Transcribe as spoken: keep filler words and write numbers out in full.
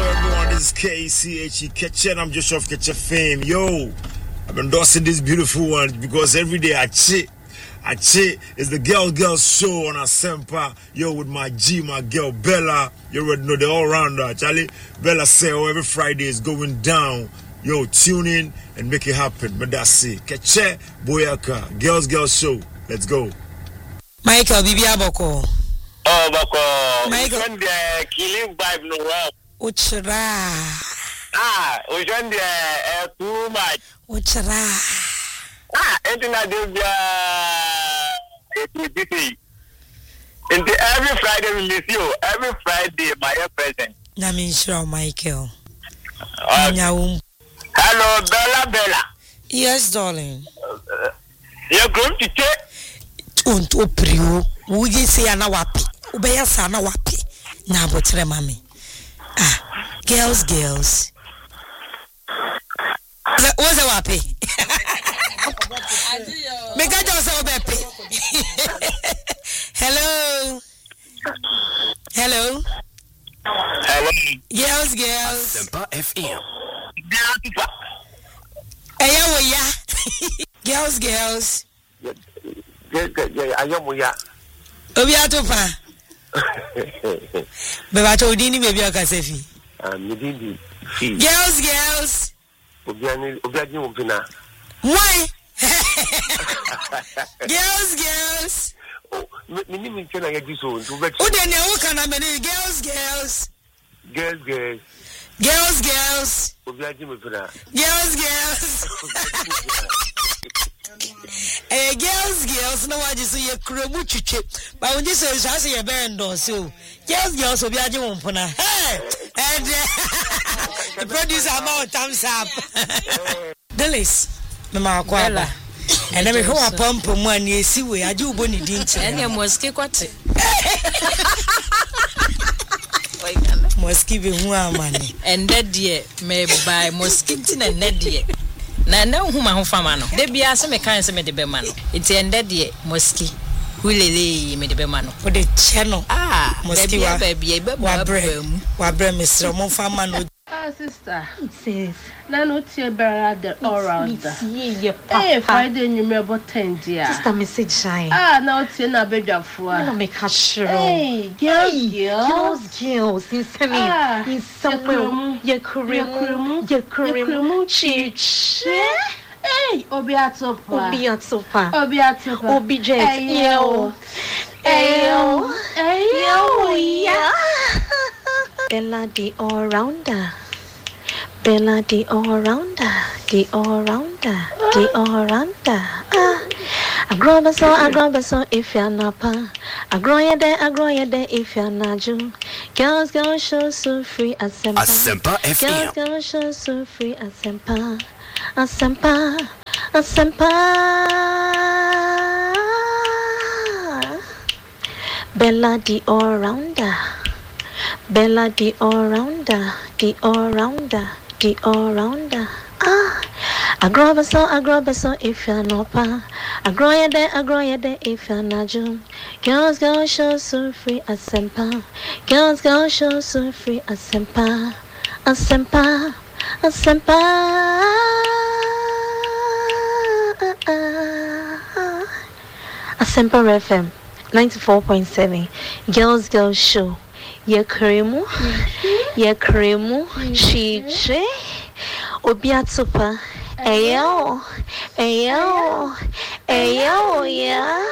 everyone, this is K C H E Ketchen. I'm Joshua of Ketchen fame. Yo, I've been endorsing this beautiful one because every day I cheat. I cheat. It's the Girl Girl Show on Asempa. Yo, with my G, my girl Bella. You already know the all-rounder. Charlie, Bella say, oh, every Friday is going down. Yo, tune in and make it happen. But that's it. Ketchen, Boyaka, Girls Girl Show. Let's go. Michael, Bibi Aboko. Oh, Bako. Michael. When the killing vibe no well. Uchra. Ah, we join the uh, too much. Uchra. Ah, anything I do, uh, and every Friday we miss you. Every Friday, my present. Na min sure, Michael. Uh, hello, Bella, Bella. Yes, darling. Uh, you're going to check. Unto prio. Would you say an awapi? Ubeya sana wapi. Na botre mami. Ah, girls, girls. What's a wapi? Make I just obepi. Hello. Hello. Hello. Girls, girls. Sempa F M. Eya woya. Girls, girls. I am ya. Obi atopa. Beba to dini baby akasefi. Ah, midindi. Girls, girls. Obi ani, obi ani umpina. Why? Girls, girls. Oh, me ni mi tena ya jiso ntu be. Ude ne wo kana me ni girls, girls. Girls, girls. Girls, girls. Obi ani umpina. Girls, girls. Eh, girls, girls, no one just say kremu chiche. But when you say so say bend so. Girls, girls, obi aje wompona. Hey! And the producer amount thumbs up. Delis, mama akwala. And then we ho apompo mu ani esi we aje ubo ni di nche. Ene moski kwate. Moski be hu amane. And that dear me buy moski tin and that dear. Na na hu ma ho fama no de bia se me kan se me de be ma no enti ende de moski hulele me de be ma no o de che no ah moski wa ba bia be ba mu wa bre me sro mo fama no ah sister sis na no tie bera the all round Hey, Friday you me about ten dia sister message shine ah na o tie na bedwafo na me ka shiro hey girls girls girls in semi in somewhere ye kuremu ye kuremu chiche hey obi atopa obi atopa obi atopa obi jet eyo eyo eyo yeah Bella the all rounder Bella the all-rounder, the all-rounder, the all-rounder. Ah, I grow a so, I grow a so if you're not pa. I grow ya there, I grow ya there if you're not Jew. Girls, girls, show so free as Sempa. Asempa F M. Girls, girls, show so free as Sempa. As Sempa, as Sempa. Bella the all-rounder. Bella the all-rounder, the all-rounder. The all-rounder. Ah, I grow a so, I grow a so if you're not pa. I grow ya there, I grow ya there if you're not Jew. Girls, girls, show so free as Sempa. Girls, girls, show so free as Sempa. As Sempa, as Sempa. As Sempa F M ninety-four point seven. Girls, girls, show. Ye kremu, ye kremu, chiche, obiatopa, ayo, ayo, ayo, yeah.